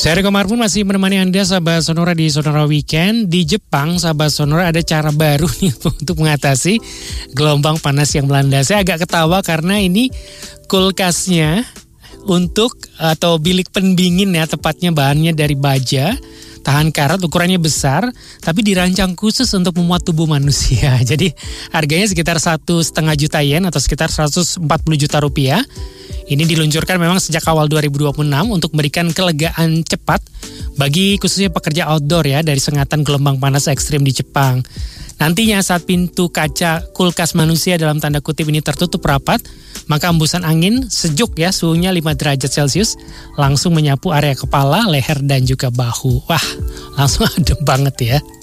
Saya Riko Marbun masih menemani Anda sahabat Sonora di Sonora Weekend. Di Jepang sahabat Sonora ada cara baru nih untuk mengatasi gelombang panas yang melanda. Saya agak ketawa karena ini kulkasnya untuk atau bilik pendingin ya, tepatnya bahannya dari baja, tahan karat, ukurannya besar, tapi dirancang khusus untuk memuat tubuh manusia. Jadi harganya sekitar 1,5 juta yen atau sekitar 140 juta rupiah. Ini diluncurkan memang sejak awal 2026 untuk memberikan kelegaan cepat bagi khususnya pekerja outdoor ya dari sengatan gelombang panas ekstrim di Jepang. Nantinya saat pintu kaca kulkas manusia dalam tanda kutip ini tertutup rapat, maka embusan angin sejuk ya, suhunya 5 derajat Celcius, langsung menyapu area kepala, leher, dan juga bahu. Wah, langsung adem banget ya.